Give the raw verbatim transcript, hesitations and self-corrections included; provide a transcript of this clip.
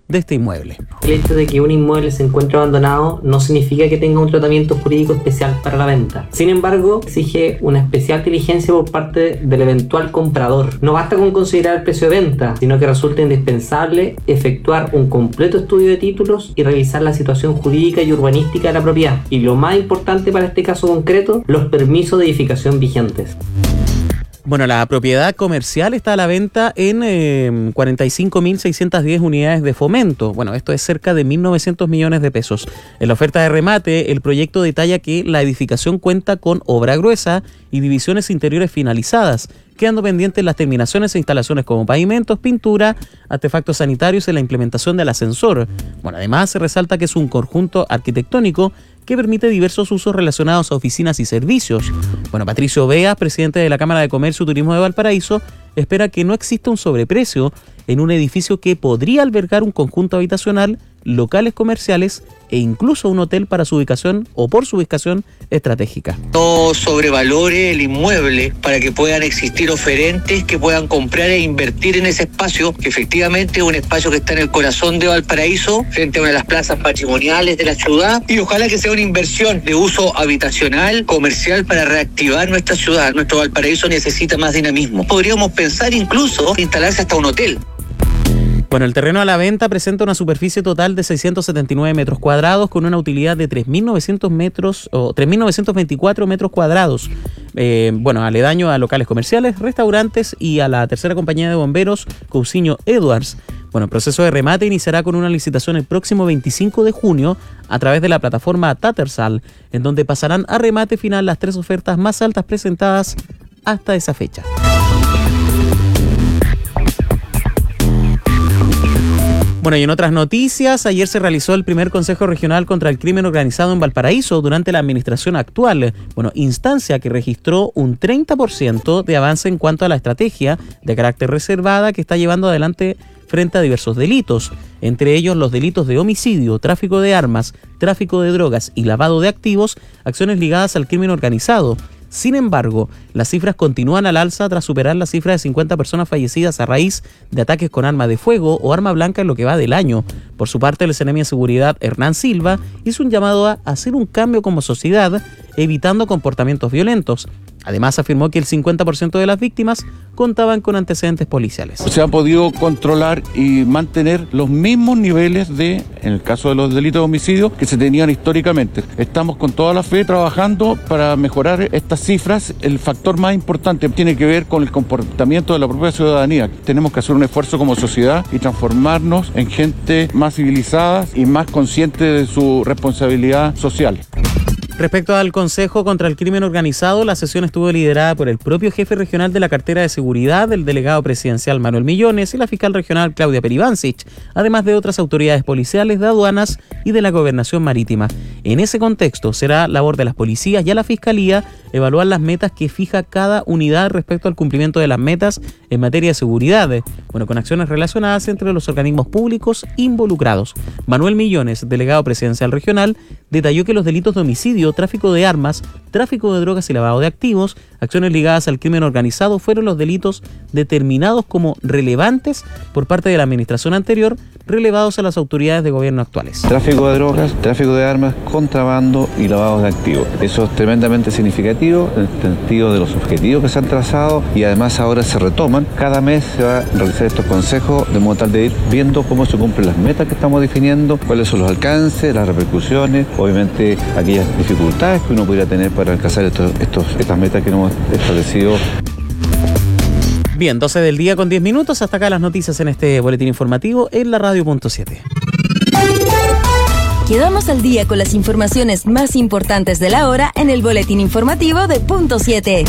de este inmueble. El hecho de que un inmueble se encuentre abandonado no significa que tenga un tratamiento jurídico especial para la venta. Sin embargo, exige una especial diligencia por parte del eventual comprador. No basta con considerar el precio de venta, sino que resulta indispensable efectuar un completo estudio de títulos y revisar la situación jurídica y urbanística de la propiedad. Y lo más importante para este caso concreto, los permisos de edificación vigentes. Bueno, la propiedad comercial está a la venta en eh, cuarenta y cinco mil seiscientas diez unidades de fomento. Bueno, esto es cerca de mil novecientos millones de pesos. En la oferta de remate, el proyecto detalla que la edificación cuenta con obra gruesa y divisiones interiores finalizadas, quedando pendientes las terminaciones e instalaciones como pavimentos, pintura, artefactos sanitarios y la implementación del ascensor. Bueno, además se resalta que es un conjunto arquitectónico que permite diversos usos relacionados a oficinas y servicios. Bueno, Patricio Veas, presidente de la Cámara de Comercio y Turismo de Valparaíso, espera que no exista un sobreprecio en un edificio que podría albergar un conjunto habitacional, locales comerciales e incluso un hotel para su ubicación o por su ubicación estratégica. No sobrevalore el inmueble para que puedan existir oferentes que puedan comprar e invertir en ese espacio, que efectivamente es un espacio que está en el corazón de Valparaíso, frente a una de las plazas patrimoniales de la ciudad, y ojalá que sea una inversión de uso habitacional, comercial, para reactivar nuestra ciudad. Nuestro Valparaíso necesita más dinamismo. Podríamos pensar incluso instalarse hasta un hotel. Bueno, el terreno a la venta presenta una superficie total de seiscientos setenta y nueve metros cuadrados con una utilidad de tres mil novecientos metros o tres mil novecientos veinticuatro metros cuadrados. Eh, bueno, aledaño a locales comerciales, restaurantes y a la tercera compañía de bomberos, Cousiño Edwards. Bueno, el proceso de remate iniciará con una licitación el próximo veinticinco de junio a través de la plataforma Tattersall, en donde pasarán a remate final las tres ofertas más altas presentadas hasta esa fecha. Bueno, y en otras noticias, ayer se realizó el primer Consejo Regional contra el Crimen Organizado en Valparaíso durante la administración actual. Bueno, instancia que registró un treinta por ciento de avance en cuanto a la estrategia de carácter reservada que está llevando adelante frente a diversos delitos, entre ellos los delitos de homicidio, tráfico de armas, tráfico de drogas y lavado de activos, acciones ligadas al crimen organizado. Sin embargo, las cifras continúan al alza tras superar la cifra de cincuenta personas fallecidas a raíz de ataques con arma de fuego o arma blanca en lo que va del año. Por su parte, el C N M de Seguridad, Hernán Silva, hizo un llamado a hacer un cambio como sociedad, evitando comportamientos violentos. Además, afirmó que el cincuenta por ciento de las víctimas contaban con antecedentes policiales. Se ha podido controlar y mantener los mismos niveles de, en el caso de los delitos de homicidio, que se tenían históricamente. Estamos con toda la fe trabajando para mejorar estas cifras. El factor más importante tiene que ver con el comportamiento de la propia ciudadanía. Tenemos que hacer un esfuerzo como sociedad y transformarnos en gente más civilizada y más consciente de su responsabilidad social. Respecto al Consejo contra el Crimen Organizado, la sesión estuvo liderada por el propio jefe regional de la cartera de seguridad, el delegado presidencial Manuel Millones y la fiscal regional Claudia Peribancic, además de otras autoridades policiales, de aduanas y de la gobernación marítima. En ese contexto, será labor de las policías y a la fiscalía evaluar las metas que fija cada unidad respecto al cumplimiento de las metas en materia de seguridad, bueno, con acciones relacionadas entre los organismos públicos involucrados. Manuel Millones, delegado presidencial regional, detalló que los delitos de homicidio, tráfico de armas, tráfico de drogas y lavado de activos, acciones ligadas al crimen organizado, fueron los delitos determinados como relevantes por parte de la administración anterior, relevados a las autoridades de gobierno actuales. Tráfico de drogas, tráfico de armas, contrabando y lavado de activos. Eso es tremendamente significativo en el sentido de los objetivos que se han trazado y además ahora se retoman. Cada mes se va a realizar estos consejos de modo tal de ir viendo cómo se cumplen las metas que estamos definiendo, cuáles son los alcances, las repercusiones, obviamente aquellas dificultades que uno pudiera tener para alcanzar estos, estos, estas metas que hemos establecido. Bien, doce del día con diez minutos. Hasta acá las noticias en este boletín informativo en la radio punto siete. Quedamos al día con las informaciones más importantes de la hora en el boletín informativo de punto siete.